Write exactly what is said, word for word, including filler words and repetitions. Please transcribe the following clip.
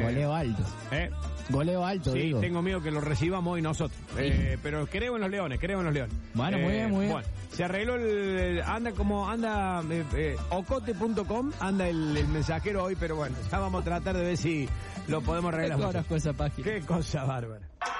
goleo alto. ¿Eh? Goleo alto, Sí, digo. tengo miedo que lo recibamos hoy nosotros. Eh, pero creo en los Leones, creo en los Leones. Bueno, Eh, muy bien, muy bien. Bueno, se arregló el... Anda como... Anda... Eh, eh, ocote punto com, anda el, el mensajero hoy, pero bueno, ya vamos a tratar de ver si lo podemos arreglar. Qué conozco esa página. Qué cosa bárbara.